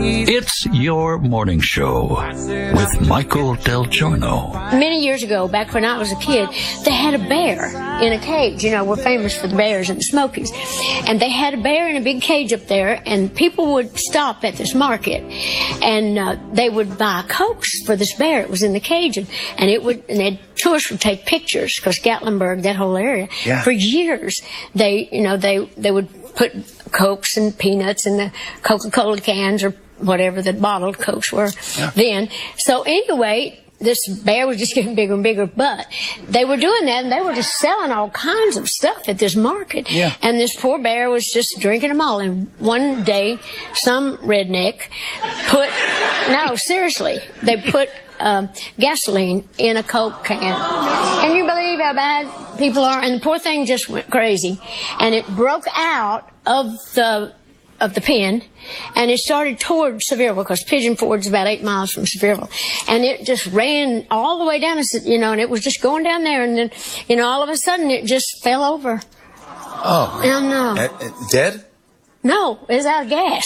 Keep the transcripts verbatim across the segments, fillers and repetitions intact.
It's your morning show with Michael Del Giorno. Many years ago, back when I was a kid, they had a bear in a cage. You know, we're famous for the bears in the Smokies. And they had a bear in a big cage up there, and people would stop at this market, and uh, they would buy Cokes for this bear. It was in the cage, and, and it would, and they'd, tourists would take pictures, because Gatlinburg, that whole area, yeah. for years, they, you know, they, they would put Cokes and peanuts in the Coca-Cola cans or whatever the bottled Cokes were yeah. then. So anyway, this bear was just getting bigger and bigger, but they were doing that, and they were just selling all kinds of stuff at this market. Yeah. And this poor bear was just drinking them all. And one day, some redneck put, no, seriously, they put um, gasoline in a Coke can. Can you believe how bad people are? And the poor thing just went crazy. And it broke out of the of the pen, and it started toward Sevierville, because Pigeon Ford's about eight miles from Sevierville, and it just ran all the way down, you know, and it was just going down there, and then, you know, all of a sudden it just fell over. Oh. And, uh, uh, uh, dead? No, it was out of gas.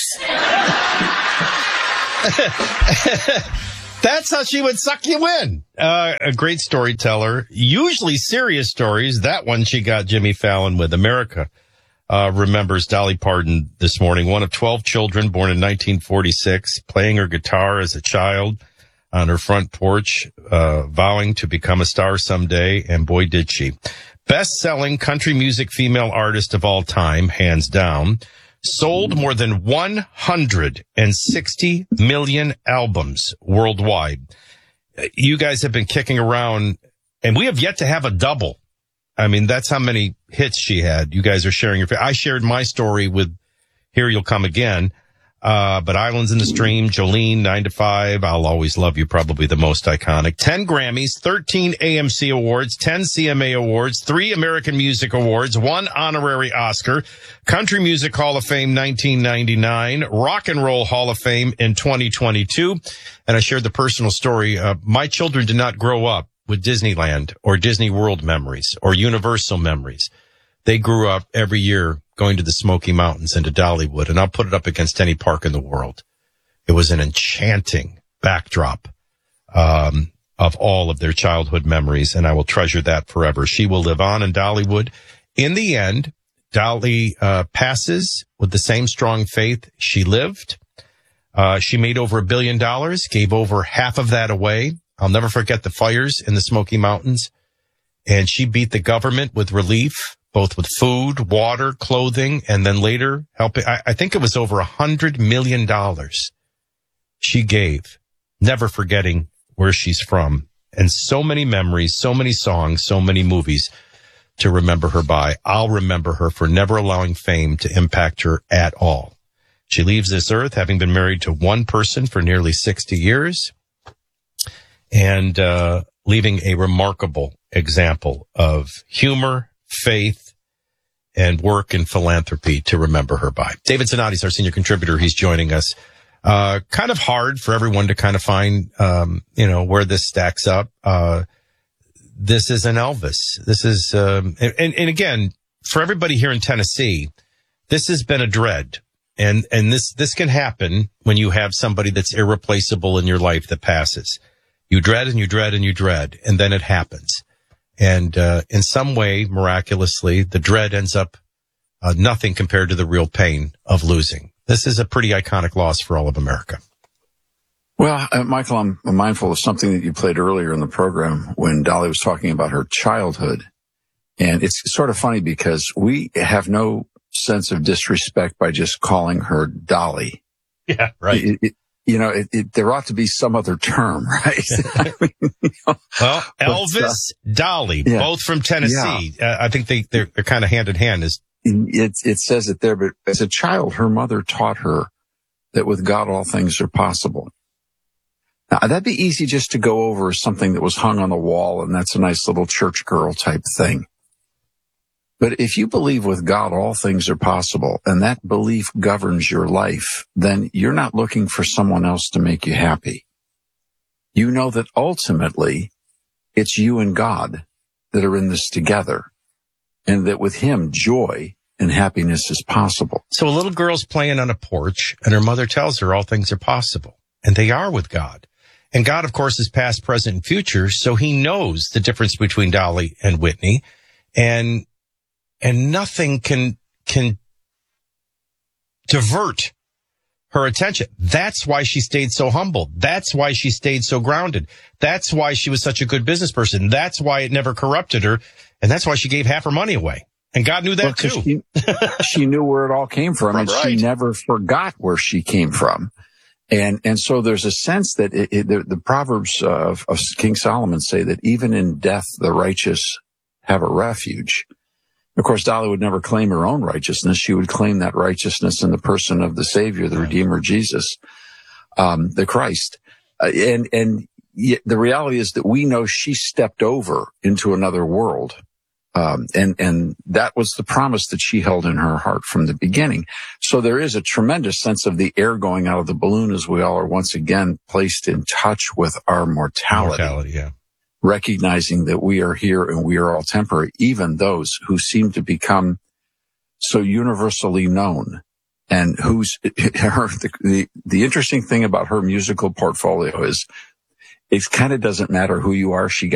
That's how she would suck you in. Uh, a great storyteller, usually serious stories. That one she got Jimmy Fallon with. America Uh, remembers Dolly Parton this morning, one of twelve children, born in nineteen forty-six, playing her guitar as a child on her front porch, uh, vowing to become a star someday, and boy did she. Best-selling country music female artist of all time, hands down. Sold more than one hundred sixty million albums worldwide. You guys have been kicking around, and we have yet to have a double. I mean, that's how many hits she had. You guys are sharing your, I shared my story with Here You'll Come Again. Uh, but Islands in the Stream, Jolene, nine to five, I'll Always Love You, probably the most iconic. ten Grammys, thirteen A M C Awards, ten C M A Awards, three American Music Awards, one honorary Oscar, Country Music Hall of Fame nineteen ninety-nine, Rock and Roll Hall of Fame in twenty twenty-two. And I shared the personal story. Uh, my children did not grow up with Disneyland or Disney World memories or Universal memories. They grew up every year going to the Smoky Mountains and to Dollywood, and I'll put it up against any park in the world. It was an enchanting backdrop um, of all of their childhood memories, and I will treasure that forever. She will live on in Dollywood. In the end, Dolly uh, passes with the same strong faith she lived. Uh, she made over a billion dollars, gave over half of that away. I'll never forget the fires in the Smoky Mountains. And she beat the government with relief, both with food, water, clothing, and then later helping. I, I think it was over a hundred million dollars she gave, never forgetting where she's from. And so many memories, so many songs, so many movies to remember her by. I'll remember her for never allowing fame to impact her at all. She leaves this earth having been married to one person for nearly sixty years. And uh leaving a remarkable example of humor, faith, and work and philanthropy to remember her by. David Zanotti is our senior contributor. He's joining us. Uh kind of hard for everyone to kind of find, um, you know, where this stacks up. Uh This is an Elvis. This is, um, and, and again, for everybody here in Tennessee, this has been a dread. And, and this, this can happen when you have somebody that's irreplaceable in your life that passes. You dread and you dread and you dread, and then it happens. And, uh, in some way, miraculously, the dread ends up, uh, nothing compared to the real pain of losing. This is a pretty iconic loss for all of America. Well, uh, Michael, I'm mindful of something that you played earlier in the program when Dolly was talking about her childhood. And it's sort of funny because we have no sense of disrespect by just calling her Dolly. Yeah, right. It, it, you know, it, it, there ought to be some other term, right? I mean, you know, well, Elvis, uh, Dolly, yeah, both from Tennessee. Yeah. Uh, I think they, they're, they're kind of hand in hand. Is it, it says it there, but as a child, her mother taught her that with God, all things are possible. Now, that'd be easy just to go over something that was hung on the wall, and that's a nice little church girl type thing. But if you believe with God all things are possible, and that belief governs your life, then you're not looking for someone else to make you happy. You know that ultimately it's you and God that are in this together, and that with Him, joy and happiness is possible. So a little girl's playing on a porch, and her mother tells her all things are possible, and they are with God. And God, of course, is past, present, and future, so he knows the difference between Dolly and Whitney, and and nothing can can divert her attention. That's why she stayed so humble. That's why she stayed so grounded. That's why she was such a good business person. That's why it never corrupted her, and that's why she gave half her money away. And God knew that well, too. She, she knew where it all came from, and Right. she never forgot where she came from. And and so there's a sense that it, it, the, the Proverbs of, of King Solomon say that even in death the righteous have a refuge. Of course, Dolly would never claim her own righteousness. She would claim that righteousness in the person of the Savior, the Redeemer, Jesus, um, the Christ. Uh, and and yet the reality is that we know she stepped over into another world. Um, and, and that was the promise that she held in her heart from the beginning. So there is a tremendous sense of the air going out of the balloon as we all are once again placed in touch with our mortality, Mortality, yeah. recognizing that we are here and we are all temporary, even those who seem to become so universally known. And who's her, the, the, the interesting thing about her musical portfolio is it kind of doesn't matter who you are. She got